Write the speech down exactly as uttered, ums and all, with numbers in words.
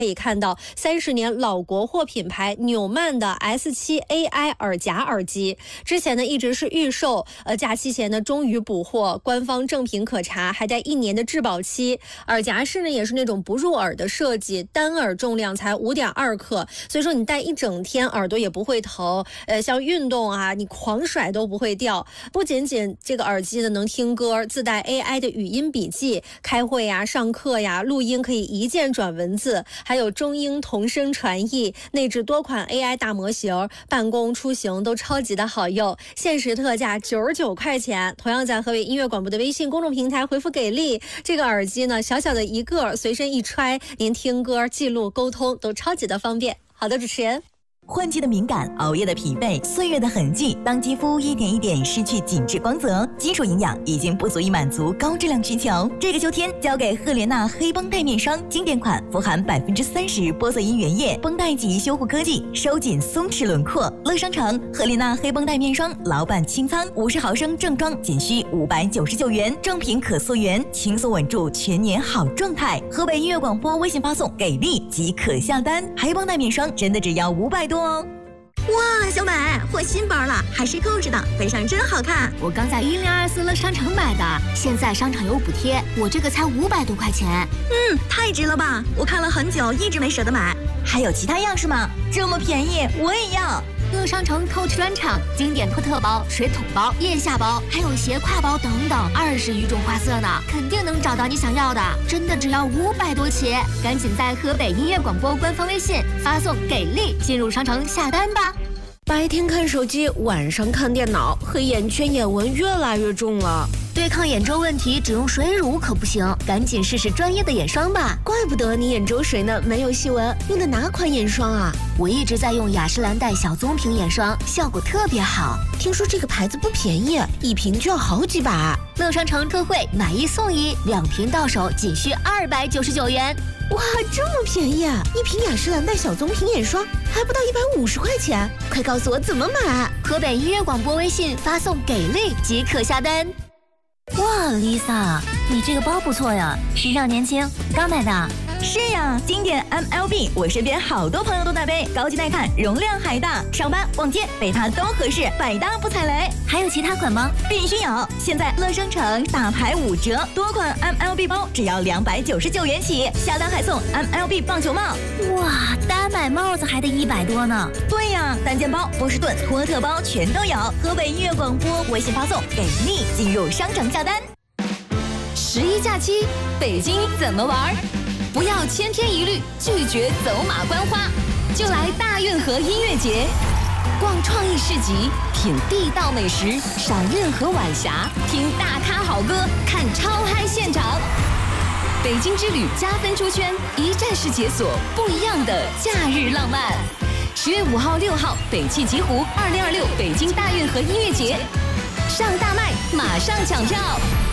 可以看到三十年老国货品牌纽曼的 S 七 A I 耳夹耳机，之前呢一直是预售，呃，假期前呢终于补货，官方正品可查，还带一年的质保期。耳夹式呢也是那种不入耳的设计，单耳重量才 五点二克，所以说你戴一整天耳朵也不会疼，呃，像运动啊，你狂甩都不会掉。不仅仅这个耳机呢能听歌，自带 A I 的语音笔记，开会呀、上课呀、录音可以一键转文字。还有中英同声传译，内置多款 A I 大模型，办公出行都超级的好用。限时特价九十九块钱，同样在河北音乐广播的微信公众平台回复给力，这个耳机呢小小的一个，随身一揣，您听歌、记录、沟通都超级的方便。好的，主持人。 换季的敏感，熬夜的疲惫，岁月的痕迹，当肌肤一点一点失去紧致光泽，基础营养已经不足以满足高质量需求。这个秋天交给赫莲娜黑绷带面霜，经典款，富含百分之三十玻色因原液，绷带级修护科技，收紧松弛轮廓。乐商城赫莲娜黑绷带面霜老板清仓，五十毫升正装仅需五百九十九元，正品可溯源，轻松稳住全年好状态。河北音乐广播微信发送给力即可下单，黑绷带面霜真的只要五百多。 哇，小美，换新包了，还是购置的，配上真好看。 我刚在一零二四乐商城买的，现在商场有补贴，我这个才五百多块钱。 嗯，太值了吧！我看了很久，一直没舍得买。 还有其他样式吗？这么便宜，我也要。 乐商城 Coach 专场，经典托特包、水桶包、腋下包，还有斜挎包等等，二十余种花色呢，肯定能找到你想要的。真的只要五百多起，赶紧在河北音乐广播官方微信发送给力，进入商城下单吧。 白天看手机，晚上看电脑，黑眼圈、眼纹越来越重了。 对抗眼周问题，只用水乳可不行，赶紧试试专业的眼霜吧。 怪不得你眼周水呢没有细纹，用的哪款眼霜啊？ 我一直在用雅诗兰黛小棕瓶眼霜，效果特别好。 听说这个牌子不便宜，一瓶就要好几百。 乐商城特惠，买一送一，两瓶到手仅需二百九十九元。 哇，这么便宜啊！一瓶雅诗兰黛小棕瓶眼霜还不到一百五十块钱，快告诉我怎么买！ 河北音乐广播微信发送给力即可下单。 哇 ，Lisa， 你这个包不错呀，时尚年轻，刚买的。 是呀，经典 M L B， 我身边好多朋友都在背，高级耐看，容量还大，上班逛街背它都合适，百搭不踩雷。 还有其他款吗？ 必须有！现在乐商城大牌五折，多款 M L B 包只要两百九十九元起，下单还送 M L B 棒球帽。 哇，单买帽子还得一百多呢。 对呀，单肩包、波士顿、托特包全都有。河北音乐广播微信发送给力，进入商城下单。 十一假期，北京怎么玩？不要千篇一律，拒绝走马观花，就来大运河音乐节，逛创意市集，品地道美食，赏运河晚霞，听大咖好歌，看超嗨现场。北京之旅加分出圈，一站式解锁不一样的假日浪漫。十月五号、六号，北汽极狐二零二六北京大运河音乐节，上大麦，马上抢票。